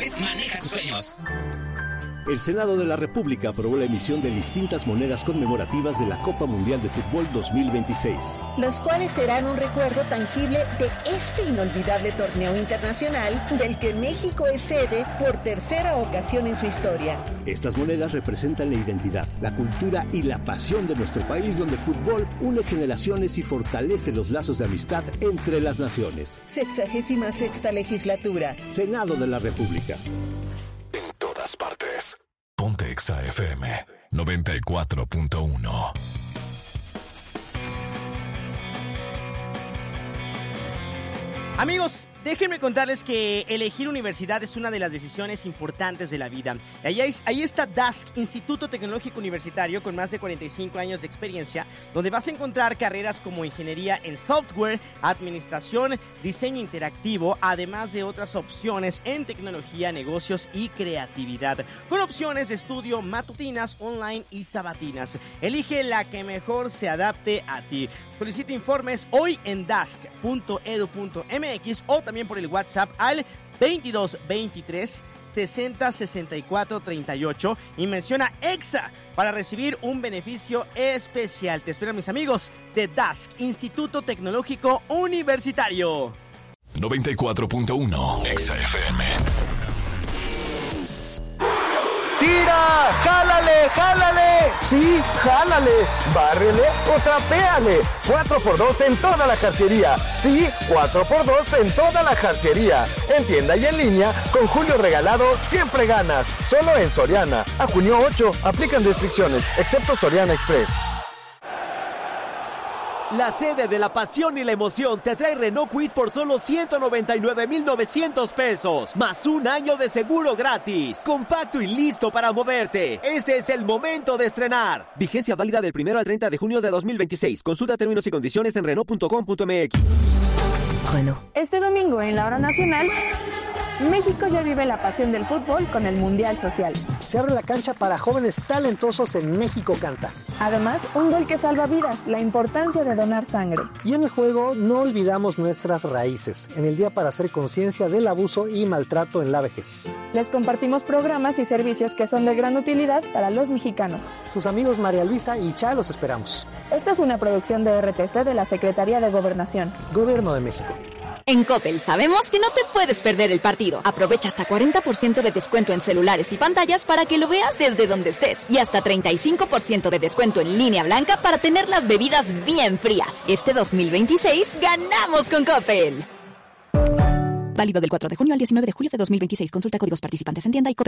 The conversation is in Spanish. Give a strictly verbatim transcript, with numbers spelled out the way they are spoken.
Cofidis, maneja tus sueños. El Senado de la República aprobó la emisión de distintas monedas conmemorativas de la Copa Mundial de Fútbol dos mil veintiséis. Los cuales serán un recuerdo tangible de este inolvidable torneo internacional del que México es sede por tercera ocasión en su historia. Estas monedas representan la identidad, la cultura y la pasión de nuestro país, donde el fútbol une generaciones y fortalece los lazos de amistad entre las naciones. Sexagésima sexta legislatura. Senado de la República. En todas partes. Ponte Exa F M noventa y cuatro punto uno. Amigos, déjenme contarles que elegir universidad es una de las decisiones importantes de la vida. Ahí, es, ahí está D A S C, Instituto Tecnológico Universitario, con más de cuarenta y cinco años de experiencia, donde vas a encontrar carreras como ingeniería en software, administración, diseño interactivo, además de otras opciones en tecnología, negocios y creatividad, con opciones de estudio matutinas, online y sabatinas. Elige la que mejor se adapte a ti. Solicita informes hoy en dask punto edu punto mx o también por el WhatsApp al veintidós veintitrés sesenta sesenta y cuatro treinta y ocho y menciona EXA para recibir un beneficio especial. Te espero, mis amigos de D A S C, Instituto Tecnológico Universitario. noventa y cuatro punto uno Exa F M. ¡Tira! ¡Jálale! ¡Jálale! ¡Sí! ¡Jálale! ¡Bárrele o trapéale! cuatro por dos en toda la jarciería. Sí, cuatro por dos en toda la jarciería. En tienda y en línea, con Julio Regalado siempre ganas. Solo en Soriana. A junio ocho, aplican restricciones, excepto Soriana Express. La sede de la pasión y la emoción te trae Renault Kwid por solo ciento noventa y nueve mil novecientos pesos, más un año de seguro gratis. Compacto y listo para moverte. Este es el momento de estrenar. Vigencia válida del primero al treinta de junio de dos mil veintiséis. Consulta términos y condiciones en renault punto com punto m x. Renault. Este domingo en la hora nacional, México ya vive la pasión del fútbol con el Mundial Social. Se abre la cancha para jóvenes talentosos en México Canta. Además, un gol que salva vidas, la importancia de donar sangre. Y en el juego no olvidamos nuestras raíces, en el día para hacer conciencia del abuso y maltrato en la vejez. Les compartimos programas y servicios que son de gran utilidad para los mexicanos. Sus amigos María Luisa y Cha los esperamos. Esta es una producción de R T C de la Secretaría de Gobernación. Gobierno de México. En Coppel sabemos que no te puedes perder el partido. Aprovecha hasta cuarenta por ciento de descuento en celulares y pantallas para que lo veas desde donde estés. Y hasta treinta y cinco por ciento de descuento en línea blanca para tener las bebidas bien frías. Este dos mil veintiséis ganamos con Coppel. Válido del cuatro de junio al diecinueve de julio de dos mil veintiséis. Consulta códigos participantes en tienda y Coppel.